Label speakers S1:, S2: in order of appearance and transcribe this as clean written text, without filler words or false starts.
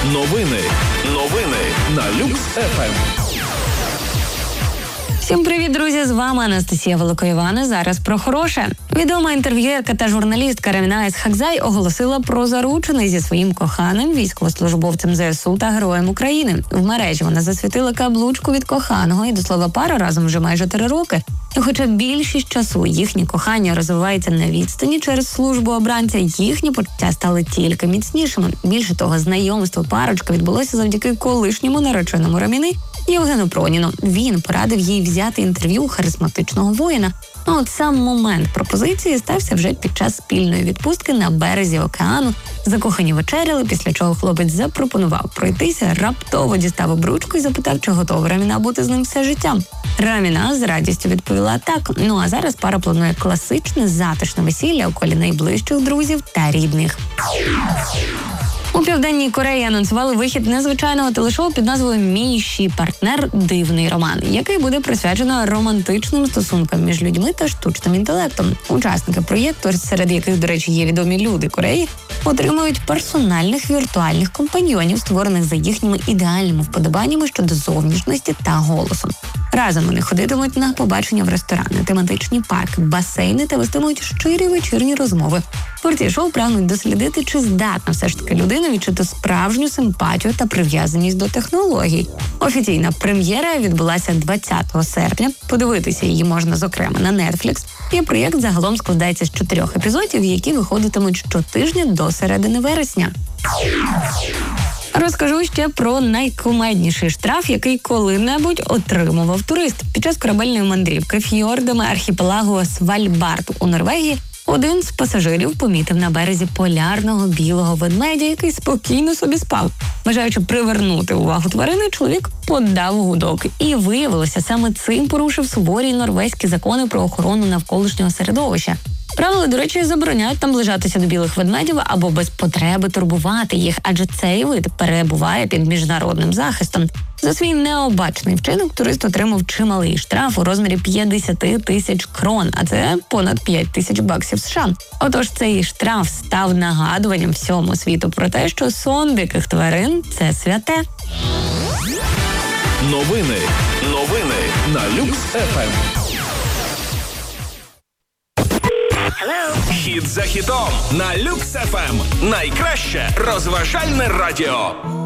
S1: Новини на Люкс ФМ.
S2: Всім привіт, друзі! З вами Анастасія Великоївана. Зараз про хороше. Відома інтерв'юєрка та журналістка Раміна Есхакзай оголосила про заручини зі своїм коханим, військовослужбовцем ЗСУ та Героєм України. В мережі вона засвітила каблучку від коханого, і до слова, пара разом вже майже 3 роки. І хоча більшість часу їхнє кохання розвивається на відстані через службу обранця, їхні почуття стали тільки міцнішими. Більше того, знайомство парочки відбулося завдяки колишньому нареченому Раміни Євгену Проніну. Він порадив їй взяти інтерв'ю у харизматичного воїна. А от сам момент пропозиції стався вже під час спільної відпустки на березі океану. Закохані вечеряли, після чого хлопець запропонував пройтися, раптово дістав обручку і запитав, чи готова Раміна бути з ним все життя. Раміна з радістю відповіла так. Ну а зараз пара планує класичне затишне весілля у колі найближчих друзів та рідних. У Південній Кореї анонсували вихід незвичайного телешоу під назвою «Мій щі партнер. Дивний роман», який буде присвячено романтичним стосункам між людьми та штучним інтелектом. Учасники проєкту, серед яких, до речі, є відомі люди Кореї, отримують персональних віртуальних компаньйонів, створених за їхніми ідеальними вподобаннями щодо зовнішності та голосу. Разом вони ходитимуть на побачення в ресторани, тематичні парки, басейни та вестимуть щирі вечірні розмови. Творці шоу прагнуть дослідити, чи здатна все ж таки людина відчути справжню симпатію та прив'язаність до технологій. Офіційна прем'єра відбулася 20 серпня. Подивитися її можна, зокрема, на Netflix. І проєкт загалом складається з 4 епізодів, які виходитимуть щотижня до середини вересня. Розкажу ще про найкумедніший штраф, який коли-небудь отримував турист. Під час корабельної мандрівки фьордами архіпелагу Свальбард у Норвегії один з пасажирів помітив на березі полярного білого ведмедя, який спокійно собі спав. Бажаючи привернути увагу тварини, чоловік подав гудок. І виявилося, саме цим порушив суворі норвезькі закони про охорону навколишнього середовища. Правила, до речі, забороняють там наближатися до білих ведмедів або без потреби турбувати їх, адже цей вид перебуває під міжнародним захистом. За свій необачний вчинок турист отримав чималий штраф у розмірі 50 тисяч крон, а це понад 5 тисяч баксів США. Отож, цей штраф став нагадуванням всьому світу про те, що сон диких тварин – це святе.
S1: Новини на Люкс ФМ. Хіт за хітом на Люкс ФМ. Найкраще розважальне радіо.